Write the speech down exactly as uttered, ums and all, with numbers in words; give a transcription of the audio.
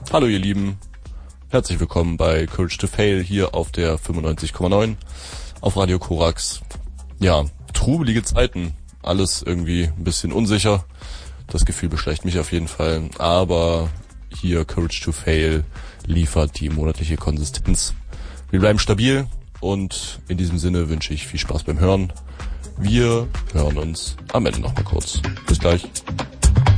Hallo ihr Lieben, herzlich willkommen bei Courage to Fail hier auf der fünfundneunzig Komma neun auf Radio Korax. Ja, trubelige Zeiten, alles irgendwie ein bisschen unsicher, das Gefühl beschleicht mich auf jeden Fall, aber hier Courage to Fail liefert die monatliche Konsistenz. Wir bleiben stabil und in diesem Sinne wünsche ich viel Spaß beim Hören. Wir hören uns am Ende nochmal kurz. Bis gleich.